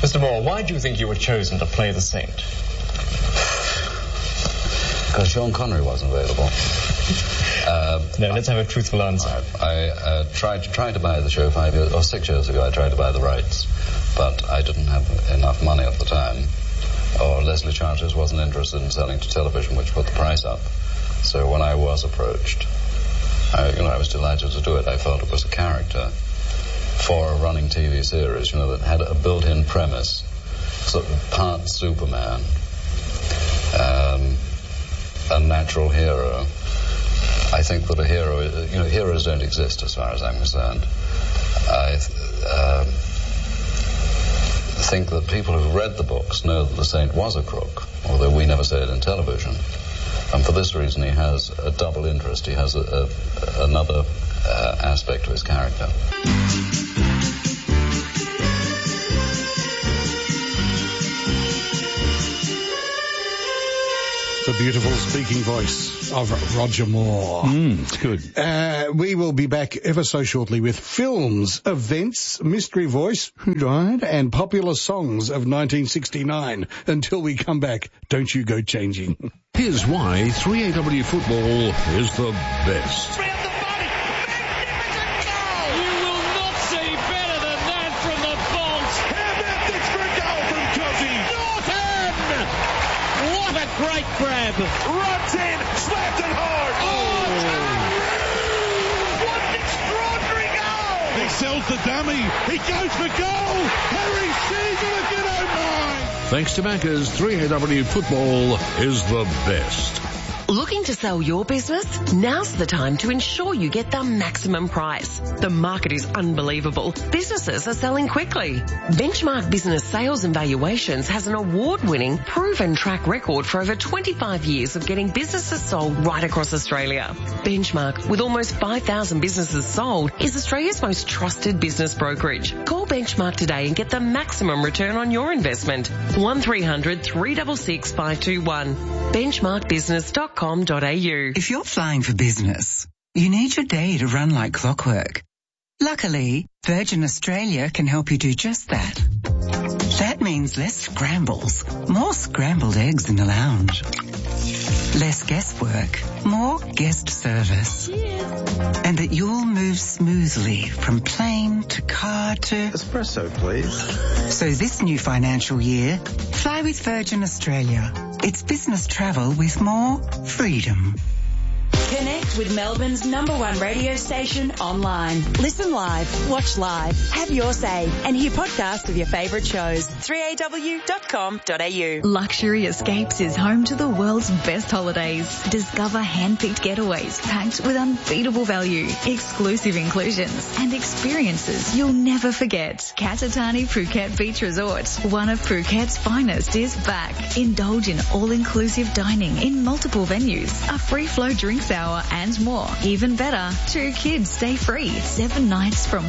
Mr. Moore, why do you think you were chosen to play the Saint? Because Sean Connery wasn't available. No, let's have a truthful answer. I tried to buy the show 6 years ago. I tried to buy the rights, but I didn't have enough money at the time. Or Leslie Charteris wasn't interested in selling to television, which put the price up. So when I was approached, I was delighted to do it. I felt it was a character for a running TV series, that had a built-in premise, sort of part Superman, a natural hero. I think that a hero, heroes don't exist as far as I'm concerned. I think that people who've read the books know that the Saint was a crook, although we never say it in television. And for this reason, he has a double interest. He has another aspect to his character. The beautiful speaking voice of Roger Moore. It's good. We will be back ever so shortly with films, events, mystery voice, who died, and popular songs of 1969. Until we come back, don't you go changing. Here's why 3AW football is the best. Grab. Runs in, slammed it hard. What an extraordinary goal! He sells the dummy. He goes for goal. Harry Caesar again, oh my! Thanks to Macca's, 3AW football is the best. Looking to sell your business? Now's the time to ensure you get the maximum price. The market is unbelievable. Businesses are selling quickly. Benchmark Business Sales and Valuations has an award-winning, proven track record for over 25 years of getting businesses sold right across Australia. Benchmark, with almost 5,000 businesses sold, is Australia's most trusted business brokerage. Call Benchmark today and get the maximum return on your investment. 1300 366 521. Benchmarkbusiness.com. If you're flying for business, you need your day to run like clockwork. Luckily, Virgin Australia can help you do just that. That means less scrambles, more scrambled eggs in the lounge. Less guesswork, more guest service. Cheers. And that you'll move smoothly from plane to car to... Espresso, please. So this new financial year, fly with Virgin Australia. It's business travel with more freedom. Connect with Melbourne's #1 radio station online. Listen live, watch live, have your say, and hear podcasts of your favourite shows. 3aw.com.au. Luxury Escapes is home to the world's best holidays. Discover hand-picked getaways packed with unbeatable value, exclusive inclusions, and experiences you'll never forget. Katatani Phuket Beach Resort, one of Phuket's finest, is back. Indulge in all-inclusive dining in multiple venues, a free-flow drinks hour, and more. Even better, 2 kids stay free. 7 nights from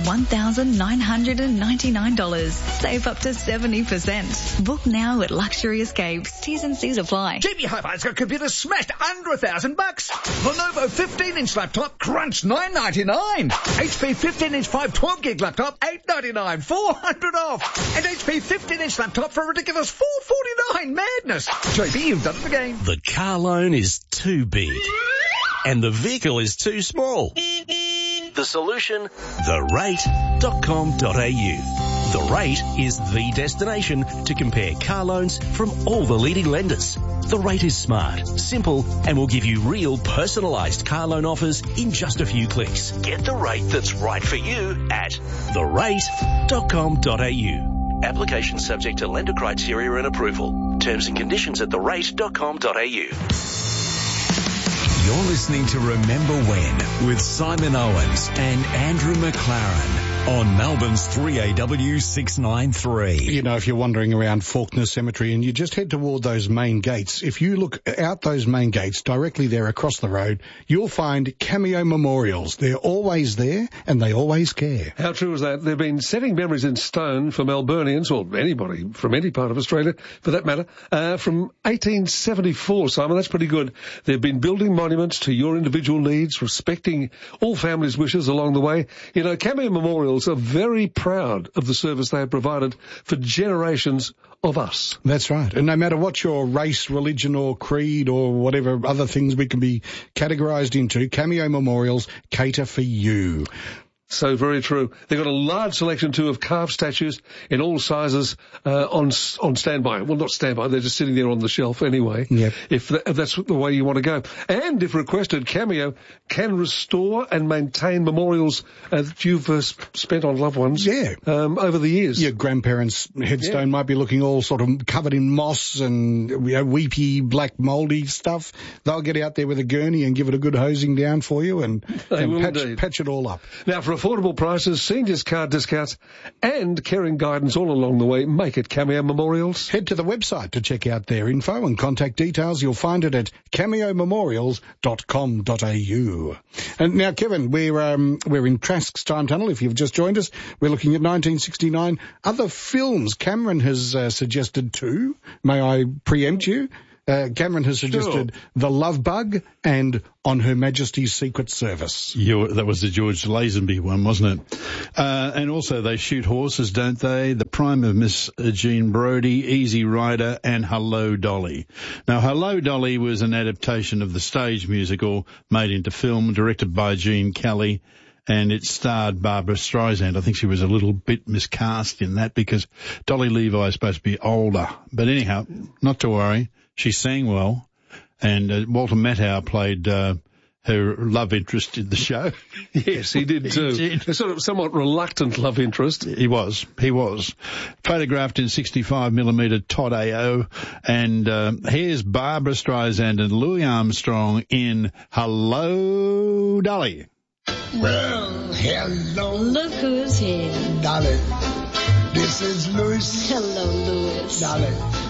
$1,999. Save up to 70%. Book now at Luxury Escapes. T's and C's apply. JB Hi-Fi's got computers smashed under $1,000. Lenovo 15-inch laptop, crunch $999. HP 15-inch 512 gig laptop, $899. 400 off. And HP 15-inch laptop for a ridiculous $449. Madness. JB, you've done it again. The car loan is too big. And the vehicle is too small. The solution? therate.com.au. The Rate is the destination to compare car loans from all the leading lenders. The Rate is smart, simple, and will give you real personalised car loan offers in just a few clicks. Get the rate that's right for you at therate.com.au. Application subject to lender criteria and approval. Terms and conditions at therate.com.au. You're listening to Remember When with Simon Owens and Andrew McLaren on Melbourne's 3AW 693. You know, if you're wandering around Faulkner Cemetery and you just head toward those main gates, if you look out those main gates directly there across the road, you'll find Cameo Memorials. They're always there and they always care. How true is that? They've been setting memories in stone for Melburnians, or anybody from any part of Australia for that matter, from 1874, Simon. That's pretty good. They've been building monuments to your individual needs, respecting all families' wishes along the way. You know, Cameo Memorials Memorials are very proud of the service they have provided for generations of us. That's right. And no matter what your race, religion or creed or whatever other things we can be categorised into, Cameo Memorials cater for you. So very true. They've got a large selection too of carved statues in all sizes on standby. Well, not standby. They're just sitting there on the shelf anyway. Yep. If that's the way you want to go. And if requested, Cameo can restore and maintain memorials that you've spent on loved ones. Yeah. Over the years. Your grandparents' headstone might be looking all sort of covered in moss and weepy, black, mouldy stuff. They'll get out there with a gurney and give it a good hosing down for you and patch it all up. Now, for affordable prices, seniors card discounts and caring guidance all along the way, make it Cameo Memorials. Head to the website to check out their info and contact details. You'll find it at cameomemorials.com.au. And now, Kevin, we're in Trask's Time Tunnel. If you've just joined us, we're looking at 1969. Other films Cameron has suggested too. May I preempt you? Cameron has suggested The Love Bug and On Her Majesty's Secret Service. That was the George Lazenby one, wasn't it? And also They Shoot Horses, don't they? The Prime of Miss Jean Brodie, Easy Rider, and Hello, Dolly. Now, Hello, Dolly was an adaptation of the stage musical made into film, directed by Gene Kelly, and it starred Barbara Streisand. I think she was a little bit miscast in that because Dolly Levi is supposed to be older. But anyhow, not to worry. She sang well, and Walter Matthau played her love interest in the show. Yes, he did too. A sort of somewhat reluctant love interest. He was. Photographed in 65mm Todd AO, and here's Barbara Streisand and Louis Armstrong in Hello, Dolly. Well, hello. Look who's here. Dolly. This is Louis. Hello, Louis. Dolly.